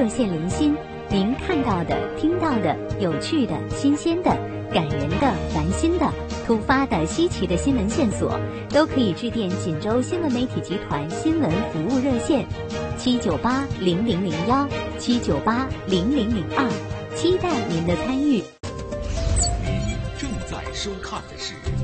热线零星，您看到的、听到的、有趣的、新鲜的、感人的、烦心的、突发的、稀奇的新闻线索，都可以致电锦州新闻媒体集团新闻服务热线7980001 7980002，期待您的参与。 您正在收看的是